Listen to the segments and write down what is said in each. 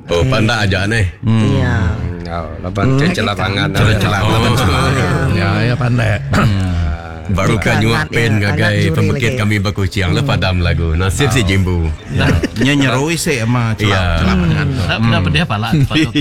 Oh, pandai aja nih. Ya. Laban celabangan. Ya pandai. Baru kan nyuapin ngagai pembekit kami bakuciang le padam lagu. Nasib si Jimbu. Nyeroi sih sama celabangan. Kenapa dia pala?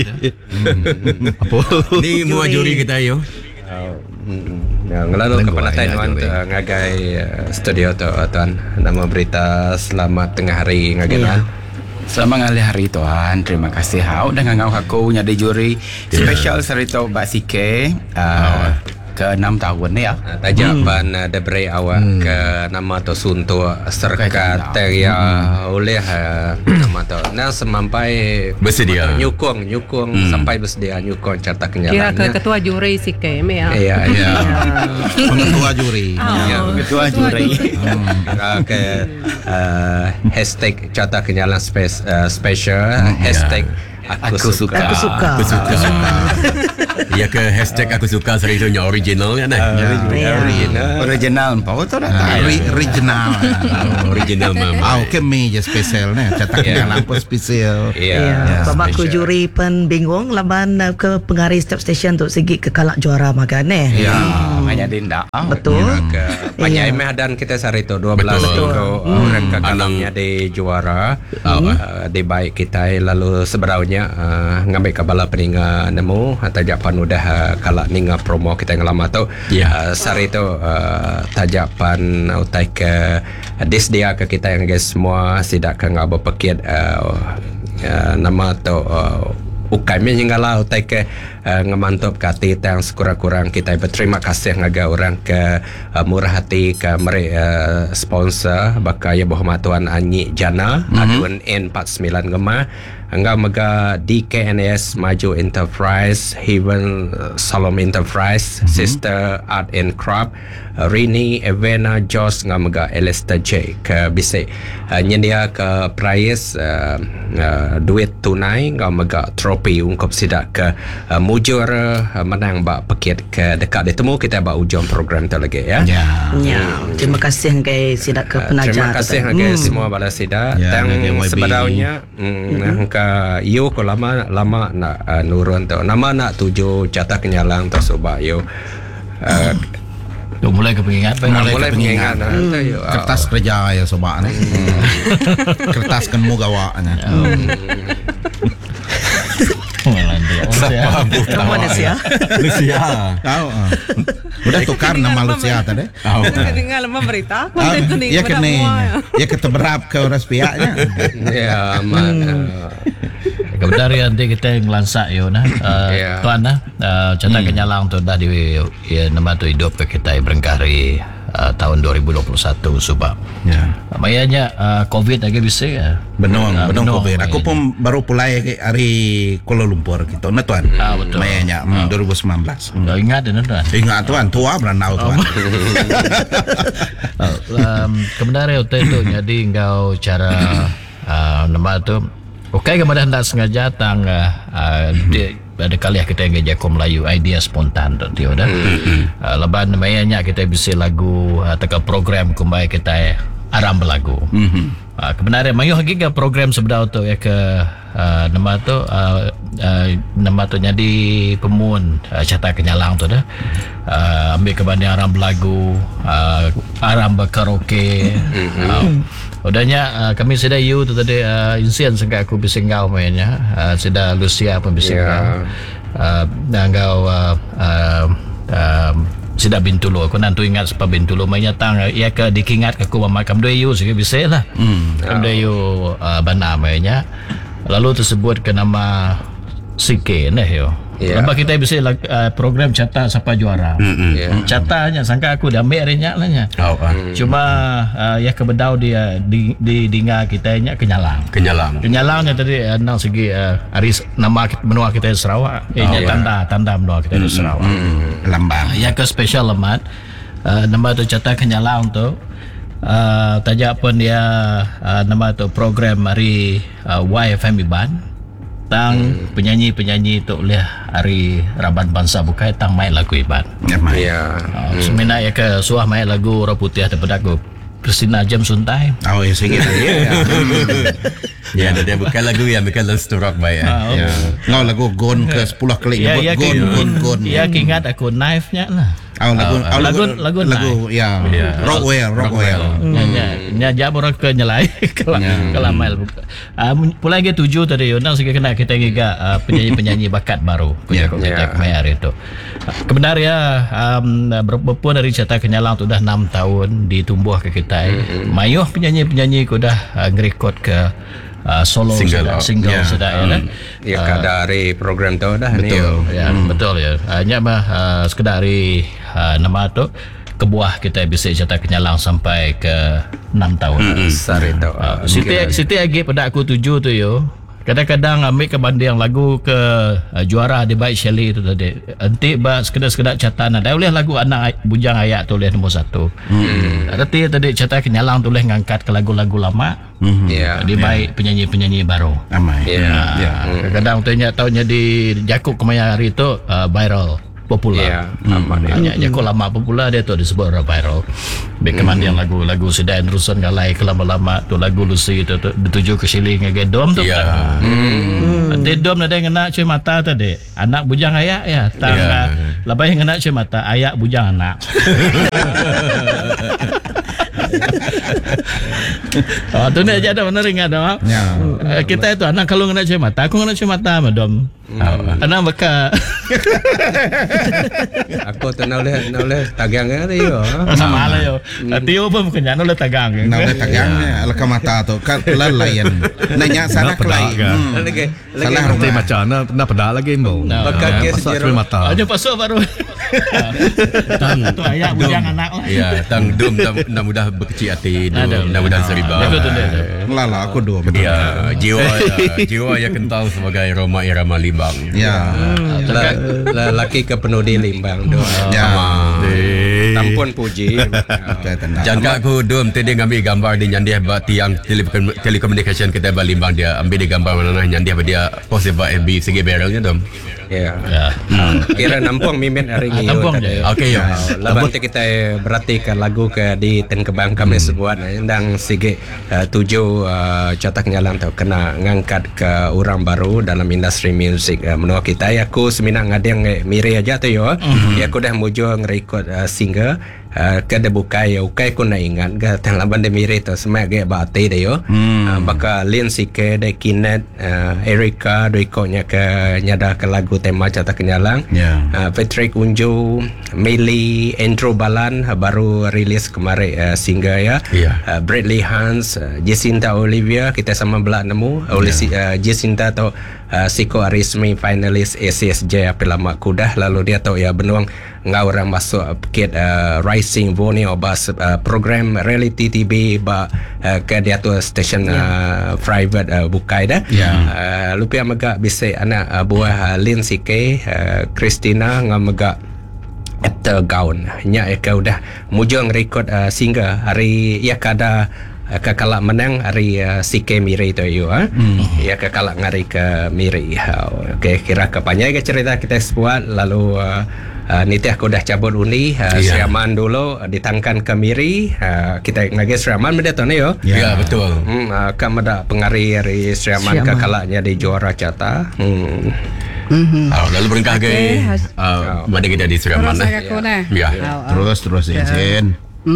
Ni mua juri kita yo. Ngelalu kepada Taiwan ngagai studio tuan. Nama berita selamat tengah hari ngagai. Selamat hari tuan. Terima kasih udah ngangau aku nyadi juri special serito Mbak Sike ke 6 tahun ya. Tajapan debri awak ke nama tu suntu serka teria oleh nama tu. Nah semampai bersedia nyukung sampai bersedia nyukung carta kenyalannya. Kira ke ketua juri si KM ya. Iya. Pengetua juri. Ketua juri. Ke hashtag carta kenyalan special hashtag Aku suka. Ya ke hashtag aku suka seritunya original ya nah. Original apa tu dah? Original mama. Oke mi je spesial nih. Cetaknya lampu spesial. Iya. Bapak ku juri pen bingung laban ke pengaris setiap stesen untuk segi kekalak juara makan Ya, hanya dinda. Betul. Banyak dan kita sarito 12 orang kekalangnya di juara. Di baik kita lalu seberaunya ngambil kabala peninga nemu tajapan udah kalak ninga promo kita yang lama tu sarito tajapan utai ke disdia ke kita yang guys semua sidak ke ngabo pekit nama tu ukami hinggala utai ke ngemantop kati yang sekurang-kurang kita berterima kasih ngaga orang ke murah hati ke mereka sponsor bakaya berhormatuan Anyi Jana aduan N49 ngema angga mega DKNS Maju Enterprise Heaven Salom Enterprise Sister Art and Craft Rini Evena Jos ngamaga Elester J ke bisik nyendia ke prize duit tunai ngamaga tropi ungkap sidak ke mujur menang bak pekit ke dekat ditemu kita bak ujung program tu lagi ya. Terima kasih ke sidak ke penajar. Terima kasih ke semua bala sidak dan sebenarnya ke yo ko lama nak nurun tu nama nak tuju jatah kenyalang tersubak yo mulai kepingat kertas kerja ya sobat ni. Kertas kan mu gawaknya. Malaysia. Tahu. Udah tukar nama Lucia tadi. Dengar lama berita. Ya kene. Ya keteberap ke orang pihaknya. Ya mana. Kebenaran nanti kita ngelansak yo nah tuan cetak kenyalang tu dah di nama tu hidup ke kita berengkari tahun 2021 sebab mayanya COVID lagi bisa ya. Benar COVID. Aku pun baru pulai hari Kuala Lumpur gitu. Nah tuan. Betul. Mayanya 2019. Ingat tuan. Ingat tuan, tua beranau tuan. Kebenaran itu jadi engkau cara nama tu okey kemudian hendak sengaja tang ada kali kita yang jago Melayu idea spontan tu dia dah. Leban mayanya kita bisa lagu atau program kumbai kita aram berlagu. Kebenaran mayu hakika program sebenar tu ya ke nama tu jadi pemun catat kenyalang tu dah. Ambil kebanding aram berlagu, aram berkaraoke. Udahnya kami sudah tu tadi insiden sehingga aku bisa ngau mainnya sudah Lucia pun bisa ngau sudah Bintulu aku nanti ingat sebab Bintulu mainnya tang ia ke dikingat aku makam doyu sehingga bisa lah doyu bana mainnya lalu tersebut ke nama Sike nah yo. Lepas kita bisa program catat siapa juara. Catatnya sangka aku dah ambil harinya lah nya. Cuma ya kebedau dia di dinga kita nya Kenyalangnya tadi nang segi hari nama menua kita di Sarawak. Nya tanda menua kita di Sarawak. Lambang. Ya ke special lemat. Nama tu catat Kenyalang tu. Tajak pun dia nama tu program hari YFM Iban. Tang penyanyi-penyanyi tu oleh hari Raban Bangsa bukai tang main lagu Iban. Ya. Semena ya ke suah main lagu Orang Putih ada pedagu. Kristina Jam Suntai. Oh, ya sige. Ya, dia bukan lagu yang bukan Storak baik. Ya. Ngau lagu gon ke 10 kali nyebut gon. Ya, ingat aku knife-nya lah. Lagu ya. Rockwell. Nya jam orang ke nyelai kalau mail. Pula lagi 7 tadi undang segi kena kita giga penyanyi bakat baru punya kita kemarin itu. Kebenarannya berpun dari cerita Kenyalang tu dah 6 tahun ditumbuh ke kita. Mayuh penyanyi kudah ngerekod ke solo single sudah ya. Ya dari program tu dah ni. Betul ya. Hanya sekedar dari nama tu kebuah kita bisa cerita Kenyalang sampai ke 6 tahun. Sarito. Siti lagi pada aku 7 tu yo. Kadang-kadang ambil ke banding lagu ke juara di baik Shelly tu tadi. Nanti sekedar catatan ada boleh lagu anak bujang ayat tulis nombor 1. Tapi tadi cerita Kenyalang tulis ngangkat ke lagu-lagu lama. Di baik penyanyi-penyanyi baru. Kadang-kadang tahunnya di Jakub kemarin hari itu viral. Popular. Jakub lama popular dia tu disebut viral. Bekeman yang lagu-lagu sedang terusan galai ke lama-lama tu lagu Lucy tu dituju ke Shelly ngege dom tu. Nanti dom ada yang kena cuy mata tadi. Anak bujang ayak ya. Tangga lebih yang kena cuy mata ayak bujang anak. Tu ni aja ada mana ringan dah. Kita itu anak kalau kena cuy mata, aku kena cuy mata madam. Anak beka. Aku tu nak boleh tagang ni yo. Sama lah yo. Tio pun bukan nak boleh tagang. Nak boleh tagang alaka mata tu kan lalayan. Nanya sana kelai. Salah arti macam nak pedak lagi mau. Bakat kes pasal mata. Aja pasal baru. Tu ayat bujang anak lah. Ya, tang dom nak mudah berkecil hati, nak mudah seriba. Lala aku dua. Ya, jiwa yang kental sebagai Roma Irama Limbang. Ya. Lelaki ke penuh di Limbang doa. Tampun puji. Jangka aku dom tadi ngambil gambar di nyandiah tiang telekomunikasi kita Limbang dia ambil di gambar mana nyandiah dia post ba FB segi barrelnya dom. Ya. Kira nampung mimin hari ni. Nampung je. Okey yo. Laban kita berarti ke lagu ke di ten kebang kami sebuat ndang segi 7 catak nyalang tu kena ngangkat ke orang baru dalam industri music menua kita. Aku seminat ngadeng miri aja tu yo. Aku dah mujo ngerekod single kada bukai ukai ko na ingat ga tang laban de miri to semage ba te de yo. Baka Lin Sike de Kinet Erika Riko nya ke nyada ke lagu tema catak Kenyalang. Patrick Unju, Meli, Andrew Balan baru rilis kemarin single ya. Bradley Hans, Jacinta Olivia kita sama belak nemu. Jacinta tu Siko Arismi finalis ACSJ apa lama kudah lalu dia tahu ya benuang ngau orang masuk paket Rising Borneo bas program reality TV ba ke dia tu station private bukai dah. Lupa magak bisa anak buah Lin Sike Christina ngamaga actor gaun nya ke udah mujung record single hari ya kada kekalak menang hari Sike Miri tu yo ya kekalak ngari ke Miri. Okey kira kepanjang ke cerita kita buat lalu niti aku dah cabut undi Sriaman dulu ditangkan ke Miri kita ngagi Sriaman benda tu ni yo. Ya betul. Kam ada pengaruh dari Sriaman kekalaknya di juara cata. Lalu berengkah ke mana kita di Sriaman ya. Terus izin.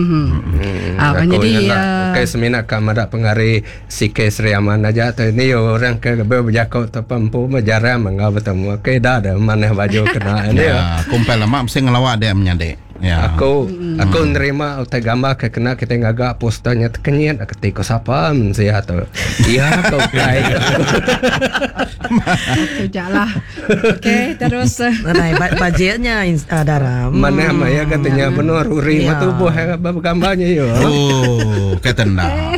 Jadi kayak seminat kamera pengaruh Sike Sriaman aja tu ni orang ke berjakau tu pempu menjara mengau bertemu ke dah ada mana baju kena ni kumpul lama mesti ngelawak dia menyandek. Aku nerima utai gambar ke kena kita ngagak posternya terkenyat ketika siapa mensia tu iya kau kai jalah. Okey terus budgetnya Daram mana ya katanya benar Ruri tu buah gambarnya yo. Kata nak.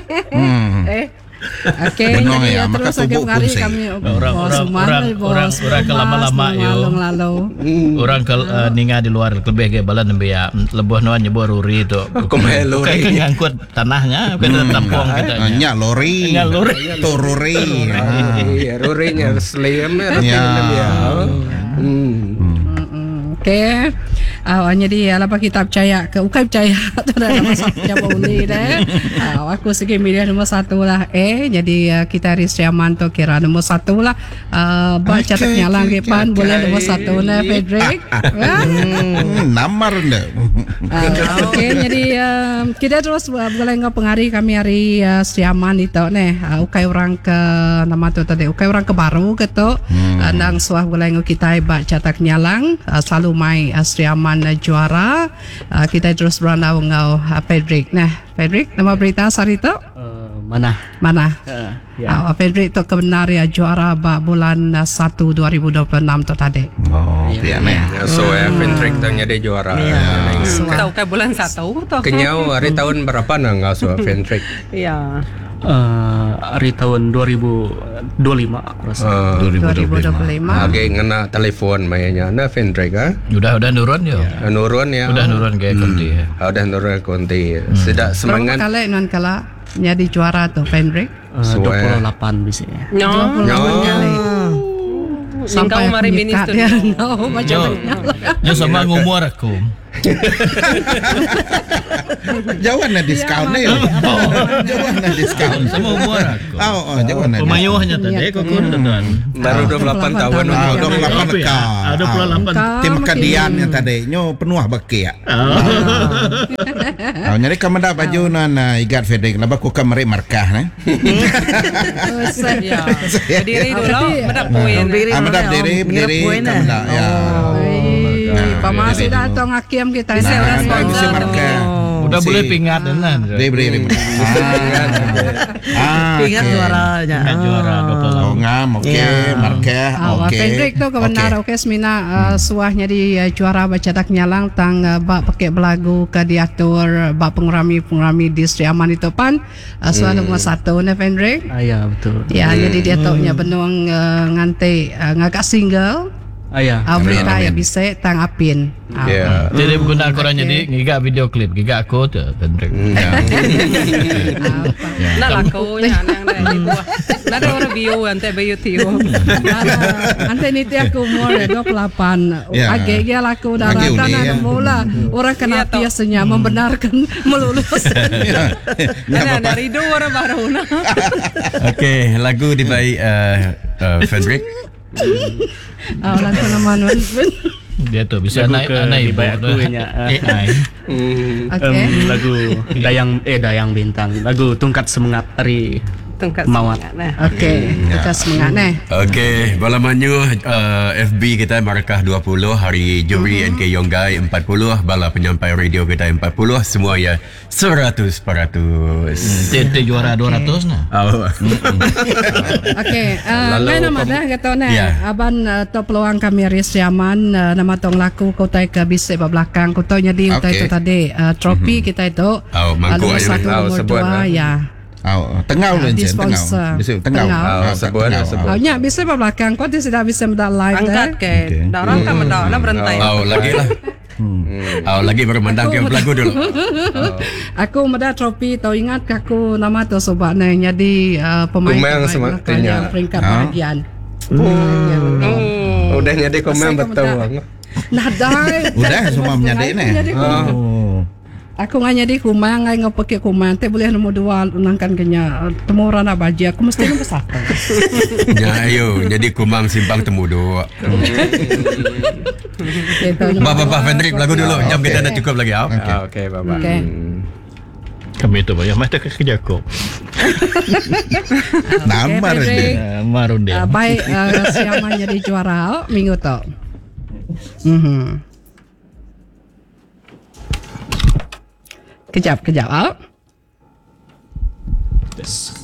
Okey, ya, terus agak mengari kami orang ke lama-lama yo. Orang ke ninga di luar lebih ke balan ya lebuh nuan nyebur Ruri tu. Lori. Kayak ngangkut tanahnya kita tampung kita. Nya lori. Tu Ruri. Ruri nya slim ya. Okey. Jadi lepas kita percaya ke ukai percaya terhadap masa Jawa Uni deh. Aku segi milih nombor 1 lah. Jadi kita Ristriaman tu kira nombor 1 lah. Baca tak nyalang kepan boleh nombor 1 lah Frederick. Namar ndak. Okey, jadi kita terus boleh pengaruh kami hari Ristriaman itu nih. Ukai orang ke nama tu tadi. Ukai orang ke baru gitu. Nang suah boleh kita baca tak nyalang. Selalu mai Ristriaman juara. Kita terus berandau ngau Frederick. Nah, Frederick, nama berita hari itu? Mana? Ya. Frederick tu kebenar ya juara bulan 1 2026 tu tadi. Oh, iya nih. So Frederick tanya dia juara. Tahu kan bulan 1 tu. Kenyau hari tahun berapa nang ngasuh Frederick? Ya. Hari tahun 2025 aku rasa. 2025. Oke, ngena telepon mainnya. Nah Frederick Udah nurun yo. Nurun ya. Udah nurun kayak konti. Udah nurun konti. Sudah semangat. Berapa kali non kala jadi juara tu Frederick? 28 bisa. 28 kali. Sampai mari minister. Yo sama ngumur aku. Jauh na discount na yun. Jauh na discount. Sama umur aku. Jauh na. Pemayuhnya tadi kok kundan. Baru 28 tahun. 28 ka. 28. Tim kadian yang tadi nyo penuh baki ya. Nyari kamera baju na igat Frederick labak ko kamera markah na. Jadi dulu medap poin. Medap diri kamera ya. Pamasi datang hakim kita Bisa markah. Udah boleh pingat dan Beri. Ingat juaranya. Juara 28. Oh ngam, oke, markah, oke. Frederick tu kebenar oke semina suahnya di juara baca tak nyalang tang bak pakai belagu ke diatur bak pengrami di Ristriaman itu pan suah nombor 1 na Frederick. Ya betul. Ya jadi dia taunya benung ngante ngagak single. Berita yang bisa tang apin. Jadi guna akuran jadi ngiga video klip, giga aku tu Frederick. Nah laku yang di buah. Nah ada orang bio ante bio tio. Ante ni tiak umur 28. Agak dia laku daratan ada mula orang kena biasanya membenarkan melulus. Nah dari dua orang baru. Okey, lagu dibaik Frederick. Lagu nama Nuan. Dia tu bisa naik ibu AI. Lagu Dayang Bintang. Lagu Tungkat Semangat Hari Mawat. Okey, Tungkat Semangat Okey, balamannya FB kita markah 20, hari juri NK Yonggai 40, bala penyampai radio kita 40, semua ya 100%. Tete juara 200 nah. Okey, nama dah kata aban to peluang kami Ristriaman nama tong laku kau tai ke bisik belakang kau tahu jadi utai itu tadi trofi kita itu mangkuk nomor 2 ya. Tengau lah je, tengau. Sebut. Nya bisa belakang kau tidak bisa mendak live angkat ke. Orang kan mendak lah berantai. Lagi lah. Lagi bermandang ke lagu dulu. Aku meda trofi tahu ingat aku nama tu sebab jadi pemain yang peringkat bahagian. Udah jadi komen betul. Nah dah. Udah semua menjadi ni. Aku nganya di kumang ngai ngopake kumang te boleh nombor 2 unangkan kenya temuran abaji aku mesti nombor 1. Ya ayo jadi kumang simpang temu 2. Bapak Frederick lagu dulu jam kita dah cukup lagi. Okey bapak. Kami tu banyak mata kerja kau. Namar dia. Marun dia. Baik siapa jadi juara minggu tu. Kejap. Yes.